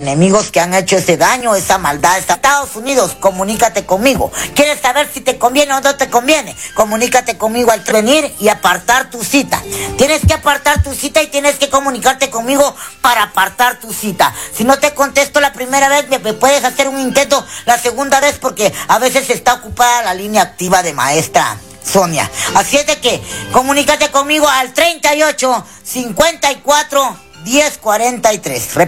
enemigos que han hecho ese daño, esa maldad. Estados Unidos, comunícate conmigo. ¿Quieres saber si te conviene o no te conviene? Comunícate conmigo al venir y apartar tu cita. Tienes que apartar tu cita y tienes que comunicarte conmigo para apartar tu cita. Si no te contesto la primera vez, me puedes hacer un intento la segunda vez porque a veces está ocupada la línea activa de maestra Sonia. Así es de que comunícate conmigo al 38 54 10 43.